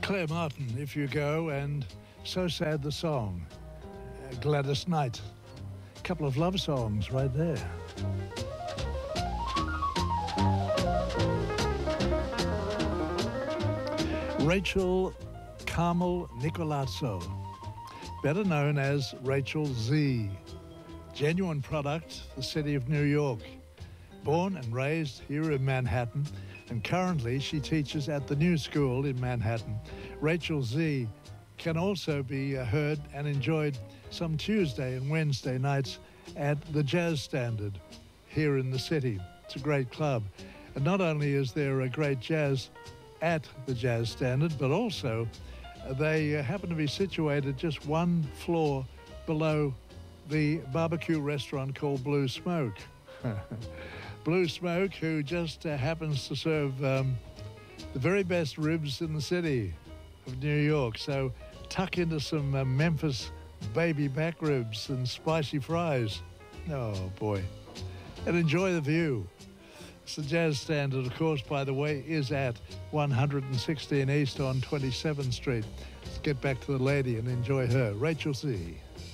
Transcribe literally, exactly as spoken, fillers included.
Claire Martin, If You Go, and So Sad the Song. Uh, Gladys Knight. A couple of love songs right there. Rachel Carmel Nicolazzo, better known as Rachel Z. Genuine product, the city of New York. Born and raised here in Manhattan, and currently she teaches at the New School in Manhattan. Rachel Z can also be uh, heard and enjoyed some Tuesday and Wednesday nights at the Jazz Standard here in the city. It's a great club. And not only is there a great jazz at the Jazz Standard, but also uh, they uh, happen to be situated just one floor below the barbecue restaurant called Blue Smoke. Blue Smoke, who just uh, happens to serve um, the very best ribs in the city of New York. So tuck into some uh, Memphis baby back ribs and spicy fries. Oh, boy. And enjoy the view. It's the Jazz Standard, of course, by the way, is at one sixteen East on twenty-seventh Street. Let's get back to the lady and enjoy her. Rachel Z.